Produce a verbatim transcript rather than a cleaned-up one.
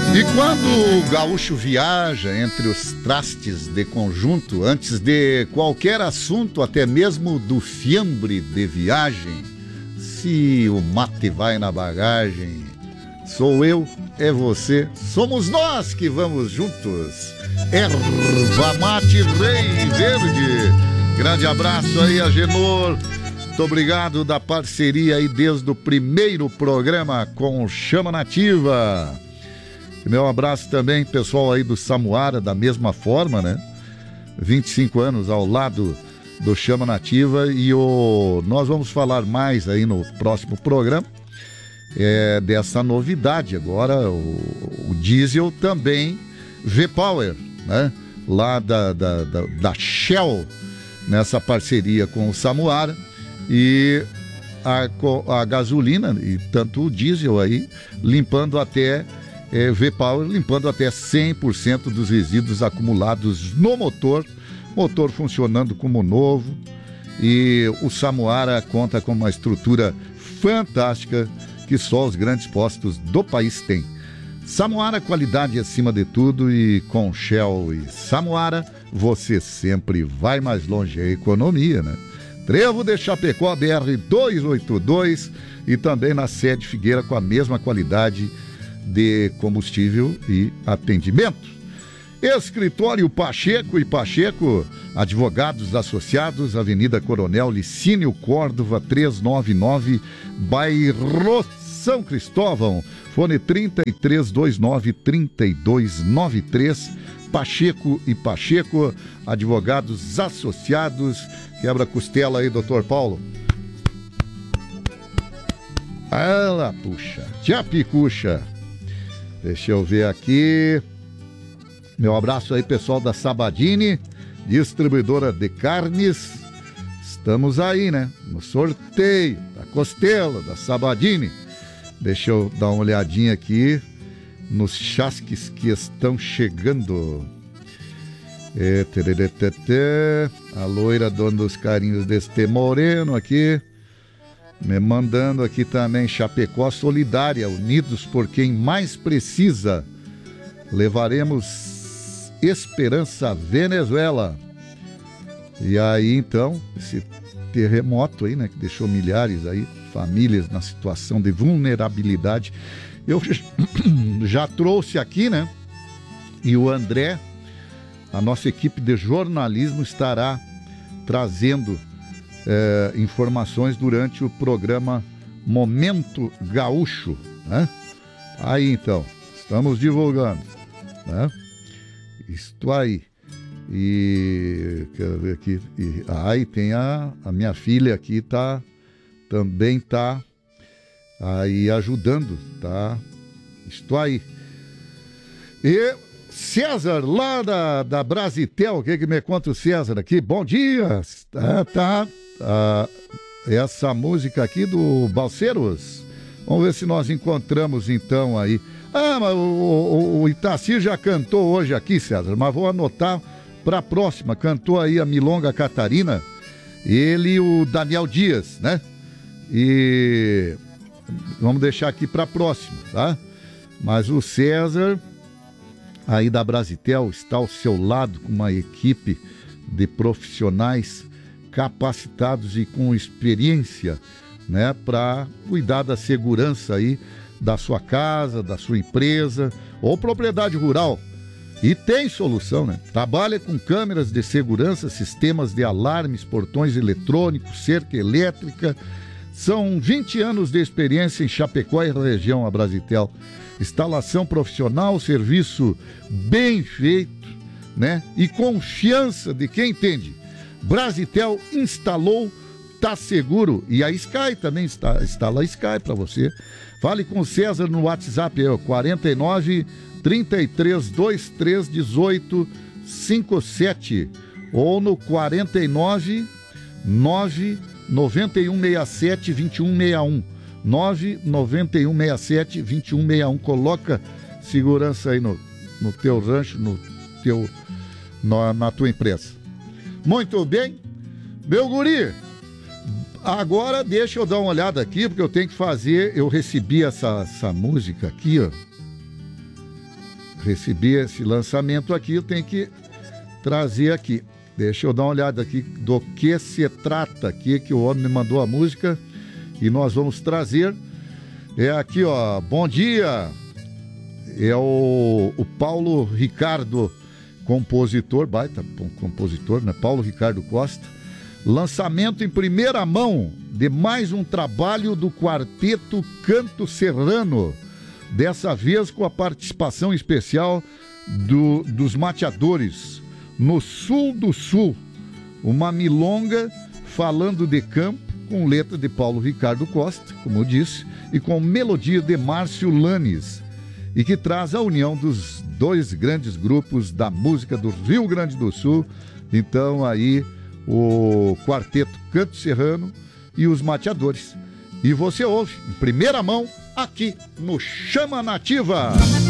E quando o gaúcho viaja entre os trastes de conjunto, antes de qualquer assunto, até mesmo do fiambre de viagem, se o mate vai na bagagem, sou eu, é você, somos nós que vamos juntos. Erva Mate Rei Verde. Grande abraço aí a Genor. Muito obrigado da parceria aí desde o primeiro programa com Chama Nativa. Meu abraço também, pessoal aí do Samuara, da mesma forma, né? vinte e cinco anos ao lado do Chama Nativa. E o... nós vamos falar mais aí no próximo programa é, dessa novidade agora. O, o diesel também V-Power, né? Lá da, da, da, da Shell, nessa parceria com o Samuara. E a, a gasolina, e tanto o diesel aí, limpando até... É, V-Power limpando até cem por cento dos resíduos acumulados no motor, motor funcionando como novo. E o Samuara conta com uma estrutura fantástica que só os grandes postos do país têm. Samuara, qualidade acima de tudo, e com Shell e Samuara você sempre vai mais longe. A economia, né? Trevo de Chapecó, B R duzentos e oitenta e dois, e também na sede Figueira com a mesma qualidade de combustível e atendimento. Escritório Pacheco e Pacheco, advogados associados, Avenida Coronel Licínio Córdova, trezentos e noventa e nove, bairro São Cristóvão, fone trinta e três vinte e nove, trinta e dois noventa e três. Pacheco e Pacheco, advogados associados. Quebra costela aí, doutor Paulo. Ela, puxa, tia Picucha. Deixa eu ver aqui. Meu abraço aí, pessoal da Sabadini, distribuidora de carnes. Estamos aí, né? No sorteio da costela da Sabadini. Deixa eu dar uma olhadinha aqui nos chasques que estão chegando. É, tereretete, a loira dona dos carinhos deste moreno aqui. Me mandando aqui também Chapecó Solidária, unidos por quem mais precisa. Levaremos esperança à Venezuela. E aí então, esse terremoto aí, né, que deixou milhares aí, famílias na situação de vulnerabilidade. Eu já trouxe aqui, né? E o André, a nossa equipe de jornalismo, estará trazendo É, informações durante o programa Momento Gaúcho, né? Aí então, estamos divulgando, né? Isto aí. E quero ver aqui. E, aí tem a, a minha filha aqui, tá? Também tá aí ajudando, tá? Isto aí. E César, lá da, da Brasitel, o que que me conta o César aqui? Bom dia! Tá, tá. Ah, essa música aqui do Balseiros. Vamos ver se nós encontramos então aí. Ah, mas o, o, o Itaci já cantou hoje aqui, César, mas vou anotar para a próxima. Cantou aí a Milonga Catarina, ele e o Daniel Dias, né? E vamos deixar aqui para a próxima, tá? Mas o César aí da Brasitel está ao seu lado com uma equipe de profissionais capacitados e com experiência, né, para cuidar da segurança aí da sua casa, da sua empresa ou propriedade rural. E tem solução, né? Trabalha com câmeras de segurança, sistemas de alarmes, portões eletrônicos, cerca elétrica. São vinte anos de experiência em Chapecó e região, a Brasitel. Instalação profissional, serviço bem feito, né? E confiança de quem entende. Brasitel instalou, tá seguro. E a Sky também está, instala a Sky para você. Fale com o César no WhatsApp, é quarenta e nove, trinta e três, vinte e três, dezoito, cinquenta e sete ou no quarenta e nove, nove noventa e um sessenta e sete, vinte e um sessenta e um. nove noventa e um sessenta e sete, vinte e um sessenta e um. Coloca segurança aí no, no teu rancho, no teu, na, na tua empresa. Muito bem, meu guri, agora deixa eu dar uma olhada aqui, porque eu tenho que fazer, eu recebi essa, essa música aqui, ó. receber esse lançamento aqui, eu tenho que trazer aqui. Deixa eu dar uma olhada aqui do que se trata aqui, que o homem me mandou a música e nós vamos trazer. É aqui, ó, bom dia, é o, o Paulo Ricardo, compositor, baita compositor, né? Paulo Ricardo Costa. Lançamento em primeira mão de mais um trabalho do quarteto Canto Serrano, dessa vez com a participação especial do, dos Mateadores, No Sul do Sul, uma milonga falando de campo, com letra de Paulo Ricardo Costa, como eu disse, e com melodia de Márcio Lanes, e que traz a união dos dois grandes grupos da música do Rio Grande do Sul. Então aí o quarteto Canto Serrano e os Mateadores. E você ouve em primeira mão aqui no Chama Nativa.